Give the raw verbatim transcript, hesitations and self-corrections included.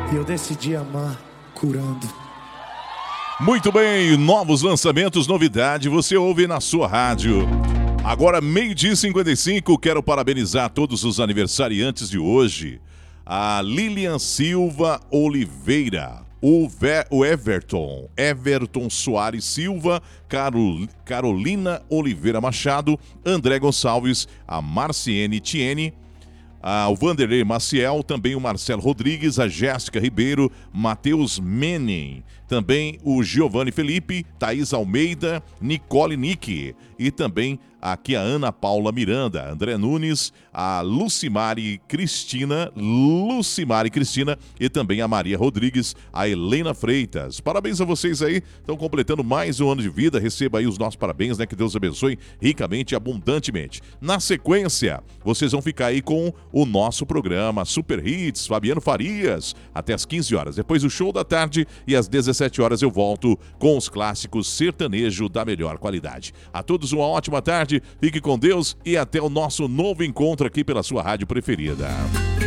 E eu decidi amar curando. Muito bem, novos lançamentos, novidade, você ouve na sua rádio. Agora, meio-dia e cinquenta e cinco, quero parabenizar todos os aniversariantes de hoje. A Lilian Silva Oliveira, o, Ve o Everton, Everton Soares Silva, Carol Carolina Oliveira Machado, André Gonçalves, a Marciene Tiene, Ah, o Vanderlei Maciel, também o Marcelo Rodrigues, a Jéssica Ribeiro, Matheus Menem, também o Giovanni Felipe, Thaís Almeida, Nicole Nick e também aqui a Ana Paula Miranda, André Nunes, a Lucimari Cristina, Lucimari Cristina e também a Maria Rodrigues, a Helena Freitas. Parabéns a vocês aí, estão completando mais um ano de vida, receba aí os nossos parabéns, né? Que Deus abençoe ricamente e abundantemente. Na sequência, vocês vão ficar aí com o nosso programa Super Hits, Fabiano Farias, até às quinze horas. Depois o show da tarde e às dezessete horas eu volto com os clássicos sertanejo da melhor qualidade. A todos uma ótima tarde, fique com Deus e até o nosso novo encontro aqui pela sua rádio preferida.